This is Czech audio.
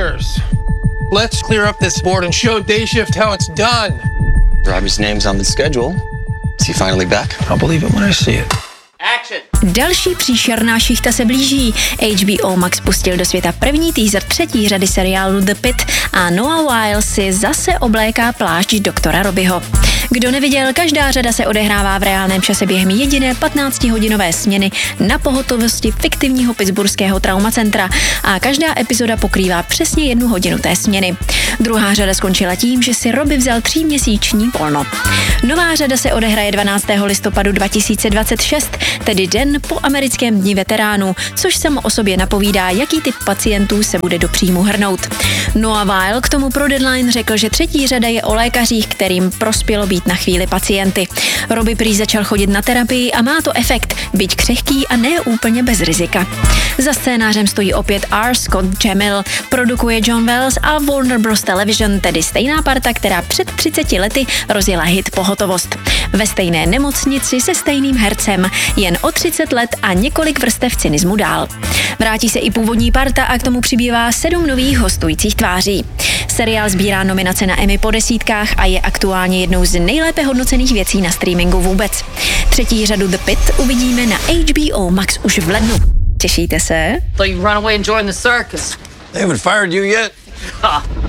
Writers, let's clear up this board and show Day Shift how it's done. Robbie's name's on the schedule. Is he finally back? I'll believe it when I see it. Action. Další příšerná šichta se blíží. HBO Max pustil do světa první teaser třetí řady seriálu The Pitt a Noah Wyle si zase obléká plášť doktora Robbieho. Kdo neviděl, každá řada se odehrává v reálném čase během jediné 15-hodinové směny na pohotovosti fiktivního pittsburghského traumacentra a každá epizoda pokrývá přesně 1 hodinu té směny. Druhá řada skončila tím, že si Robbie vzal 3měsíční volno. Nová řada se odehraje 12. listopadu 2026, tedy den po americkém dni veteránů, což samo o sobě napovídá, jaký typ pacientů se bude do příjmu hrnout. Noah Wyle k tomu pro Deadline řekl, že třetí řada je o lékařích, kterým prospělo být na chvíli pacienty. Robbie prý začal chodit na terapii a má to efekt, byť křehký a ne úplně bez rizika. Za scénářem stojí opět R. Scott Jamil, produkuje John Wells a Warner Bros. Television, tedy stejná parta, která před 30 lety rozjela hit Pohotovost. Ve stejné nemocnici se stejným hercem, jen o 30 let a několik vrstev cynismu dál. Vrátí se i původní parta a k tomu přibývá 7 nových hostujících tváří. Seriál sbírá nominace na Emmy po desítkách a je aktuálně jednou z nejlépe hodnocených věcí na streamingu vůbec. Třetí řadu The Pitt uvidíme na HBO Max už v lednu. Těšíte se? So you run away and join the circus. They haven't fired you yet?